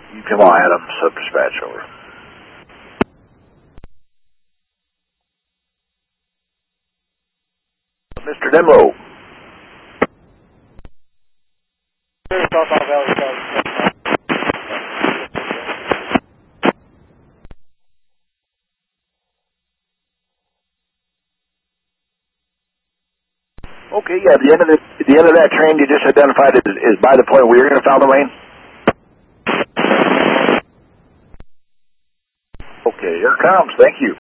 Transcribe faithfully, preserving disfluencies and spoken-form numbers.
You come on, Adam, sub-dispatch over. Mister Demlo. Okay, yeah, the end of the the end of that train you just identified is, is by the point where you're going to foul the lane? Okay, here it comes. Thank you.